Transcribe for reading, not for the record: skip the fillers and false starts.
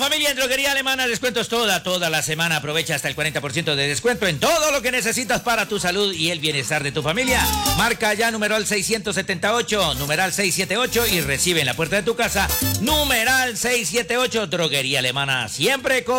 familia en Droguería Alemana, descuentos toda la semana. Aprovecha hasta el 40% de descuento en todo lo que necesitas para tu salud y el bienestar de tu familia. Marca ya numeral 678, numeral 678 y recibe en la puerta de tu casa numeral 678. Droguería Alemana, siempre con